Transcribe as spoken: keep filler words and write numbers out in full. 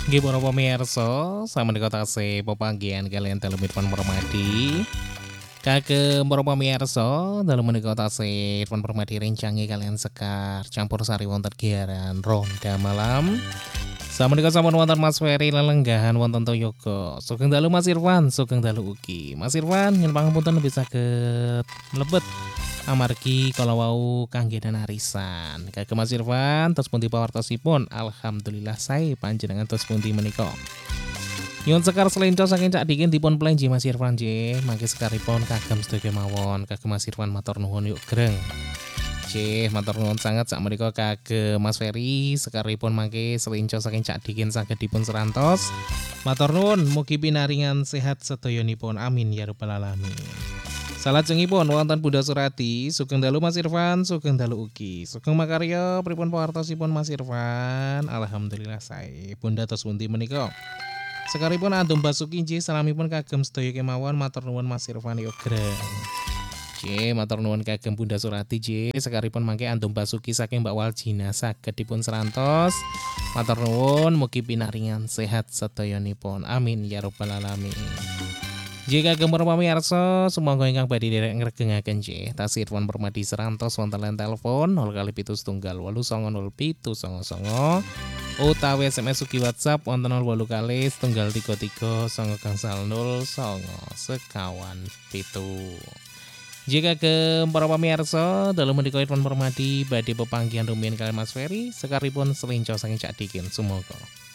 Nggih para pamirsa, samenika tasih pepanggihan kalian dalu Irfan Permadi. Kagem para pamirsa, dalu menika tasih Irfan Permadi rencangi kalian sekar campur sari wonten giaran ronda malam. Samenika sampun wonten Mas Ferry lelenggahan wonten Toyoga. Sugeng dalu Mas Irfan, sugeng dalu ugi. Mas Irfan nyuwun pangapunten lebih saged mlebet amargi kala wau kangge arisan. Kagem Mas Irfan tos pundi pawartosipun? Alhamdulillah sae panjenengan tos pundi menika. Nyuwun sekar selenco saking Cak Dikin dipun plenji Mas Irfan nggih. Mangke sekaripun kagem sedaya mawon. Kagem Mas Irfan matur nuwun yuk greng. Nggih, matur nuwun sanget sak menika kagem Mas Ferry sekaripun mangke selenco saking Cak Dikin saged dipun serantos. Matur nuwun mugi pinaringan sehat sedayanipun. Amin ya rabbal alamin. Salajengipun wonten Bunda Surati, sugeng dalu Mas Irfan, sugeng dalu ugi. Sugeng makarya pripun pawartosipun Mas Irfan? Alhamdulillah sae. Bunda tos pundi menika? Sekaripun Andum Basuki nggih salamipun kagem sedaya kemawon matur nuwun Mas Irfan yo greng. Nggih, matur nuwun kagem Bunda Surati nggih. Sekaripun mangke Andum Basuki saking Mbak Waljina saged dipun serantos. Matur nuwun mugi pinaringan sehat sedayanipun. Amin ya rabbal alamin. Jika gemar pamirsa, sumangga ingkang badhe derek ngregengaken nggih, tasih Irfan Permadi serantos wonten line telepon nol kali pitu setunggal wolu sanga nol pitu sanga sanga utawi S M S ugi WhatsApp wonten nol wolu kali setunggal tiga tiga sanga gangsal nol sanga sekawan pitu. Jika ke para pamirsa, dalam menika Irfan Permadi badhe pepanggihan rumiyin kalian Mas Ferry, sekaripun selinco saking Cak Dikin sumangga